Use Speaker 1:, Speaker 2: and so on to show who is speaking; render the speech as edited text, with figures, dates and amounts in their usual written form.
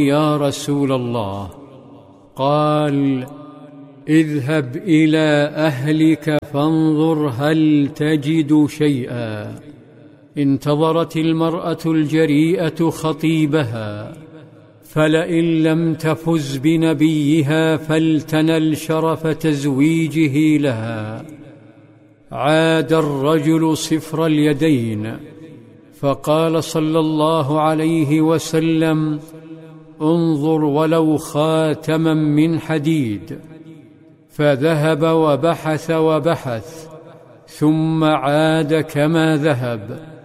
Speaker 1: يا رسول الله؟ قال: اذهب إلى أهلك فانظر هل تجد شيئا. انتظرت المرأة الجريئة خطيبها، فلئن لم تفز بنبيها فلتنل شرف تزويجه لها. عاد الرجل صفر اليدين، فقال صلى الله عليه وسلم: انظر ولو خاتما من حديد. فذهب وبحث وبحث، ثم عاد كما ذهب.